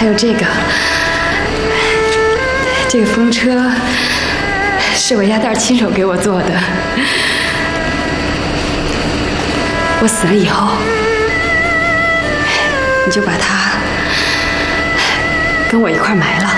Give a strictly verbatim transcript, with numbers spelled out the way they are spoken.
有这个，这个风车是我鸭蛋亲手给我做的。我死了以后，你就把它跟我一块埋了。